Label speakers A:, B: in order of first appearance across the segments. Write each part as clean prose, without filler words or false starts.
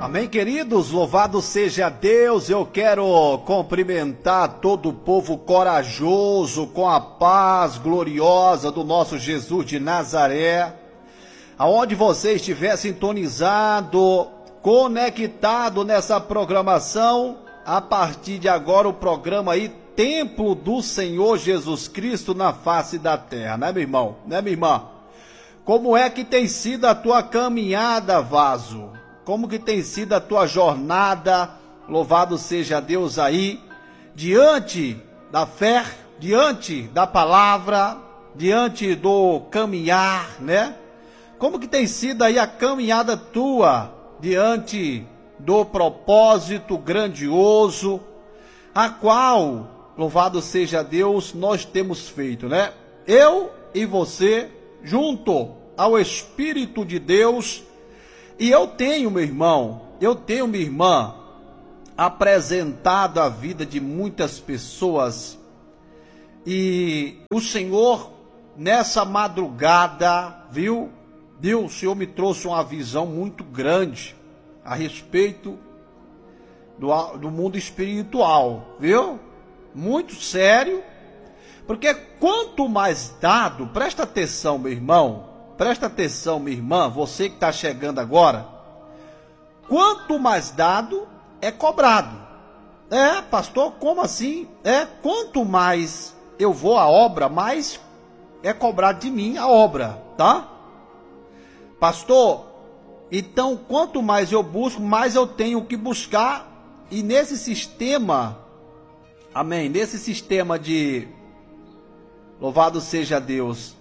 A: Amém, queridos? Louvado seja Deus. Eu quero cumprimentar todo o povo corajoso com a paz gloriosa do nosso Jesus de Nazaré. Aonde você estiver sintonizado, conectado nessa programação, a partir de agora o programa aí, Templo do Senhor Jesus Cristo na face da terra, né, meu irmão? Né, minha irmã? Como é que tem sido a tua caminhada, vaso? Como que tem sido a tua jornada? Louvado seja Deus aí, diante da fé, diante da palavra, diante do caminhar, né? Como que tem sido aí a caminhada tua, diante do propósito grandioso, a qual, louvado seja Deus, nós temos feito, né? Eu e você, junto ao Espírito de Deus. E eu tenho, meu irmão, minha irmã, apresentado a vida de muitas pessoas. E o Senhor, nessa madrugada, viu, o Senhor me trouxe uma visão muito grande a respeito do mundo espiritual, viu? Muito sério, porque quanto mais dado, presta atenção, meu irmão, presta atenção, minha irmã, você que está chegando agora. Quanto mais dado, é cobrado. É, pastor, como assim? Quanto mais eu vou à obra, mais é cobrado de mim a obra, tá? Pastor, então quanto mais eu busco, mais eu tenho que buscar. E nesse sistema, amém, nesse sistema de, louvado seja Deus,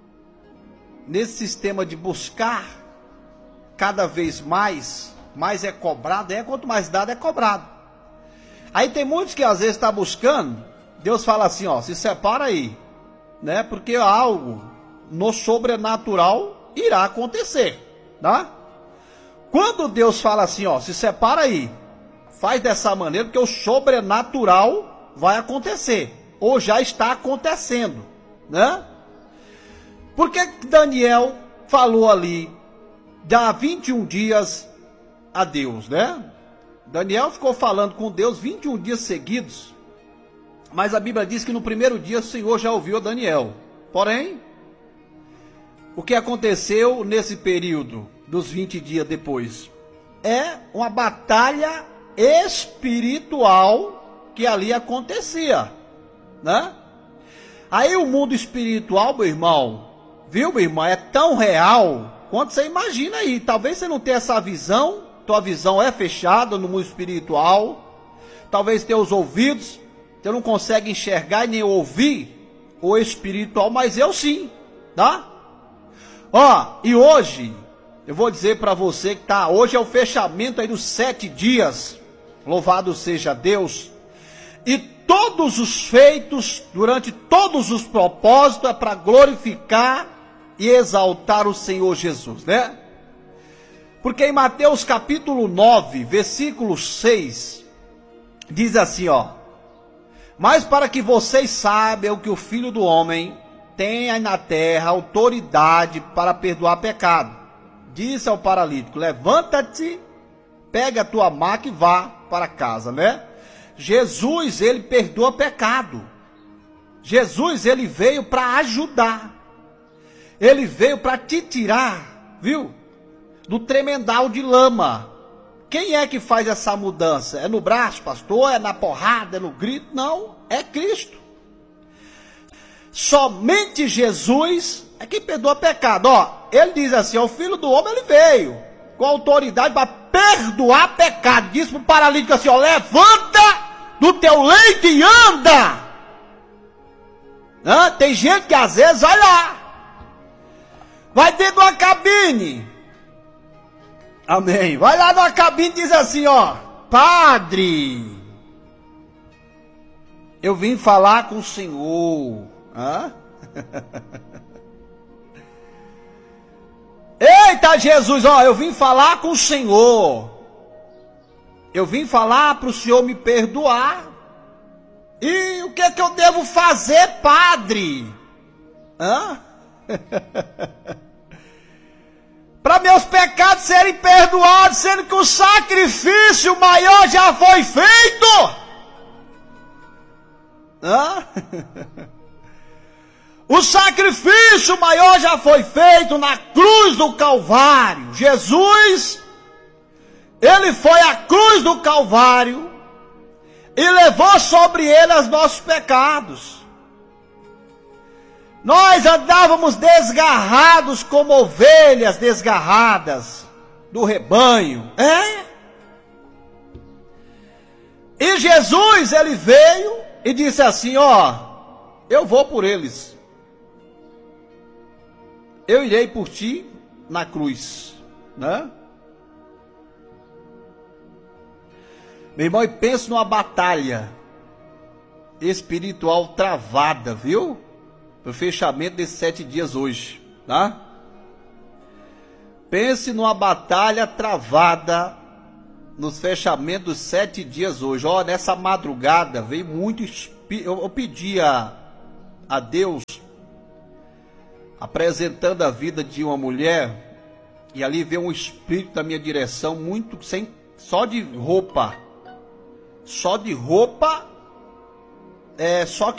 A: nesse sistema de buscar cada vez mais é cobrado, quanto mais dado é cobrado. Aí tem muitos que às vezes estão buscando, Deus fala assim, ó, se separa aí, né? Porque algo no sobrenatural irá acontecer, tá? Quando Deus fala assim, ó, se separa aí, faz dessa maneira, porque o sobrenatural vai acontecer, ou já está acontecendo, né? Por que Daniel falou ali, dá 21 dias a Deus, né? Daniel ficou falando com Deus 21 dias seguidos, mas a Bíblia diz que no primeiro dia o Senhor já ouviu Daniel. Porém, o que aconteceu nesse período dos 20 dias depois? É uma batalha espiritual que ali acontecia, né? Aí o mundo espiritual, meu irmão, viu, meu irmão, é tão real quanto você imagina aí. Talvez você não tenha essa visão, tua visão é fechada no mundo espiritual. Talvez teus ouvidos, você não consegue enxergar e nem ouvir o espiritual, mas eu sim, tá? Ó, e hoje, eu vou dizer para você que tá, hoje é o fechamento aí dos 7 dias, louvado seja Deus, e todos os feitos, durante todos os propósitos, é para glorificar e exaltar o Senhor Jesus, né? Porque em Mateus capítulo 9, versículo 6, diz assim, ó: mas para que vocês saibam que o Filho do Homem tem aí na terra autoridade para perdoar pecado, disse ao paralítico, levanta-te, pega a tua maca e vá para casa, né? Jesus, ele perdoa pecado. Jesus, ele veio para ajudar. Ele veio para te tirar, viu? Do tremendal de lama. Quem é que faz essa mudança? É no braço, pastor? É na porrada? É no grito? Não, é Cristo. Somente Jesus é quem perdoa pecado. Ó, ele diz assim, ó, o Filho do Homem, ele veio com autoridade para perdoar pecado. Diz para o paralítico assim, ó, levanta do teu leito e anda. Tem gente que às vezes vai lá, vai dentro de uma cabine, amém, vai lá numa cabine e diz assim, ó, padre, eu vim falar com o Senhor. Eita Jesus, ó, eu vim falar com o Senhor, eu vim falar para o Senhor me perdoar. E o que é que eu devo fazer, padre? para meus pecados serem perdoados, sendo que o sacrifício maior já foi feito. Hã? O sacrifício maior já foi feito na cruz do Calvário. Jesus, ele foi à cruz do Calvário e levou sobre ele os nossos pecados. Nós andávamos desgarrados como ovelhas desgarradas do rebanho. E Jesus, ele veio e disse assim, eu vou por eles. Eu irei por ti na cruz, né? Meu irmão, e pensa numa batalha espiritual travada, viu? Para o fechamento desses 7 dias hoje, tá? Pense numa batalha travada nos fechamentos dos 7 dias hoje. Nessa madrugada veio muito eu pedi a Deus, apresentando a vida de uma mulher, e ali veio um espírito na minha direção, só de roupa, só que